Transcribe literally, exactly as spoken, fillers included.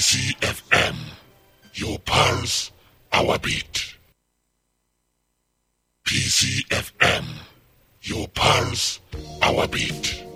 C F M, your pulse, our beat. P C F M, your pulse, our beat.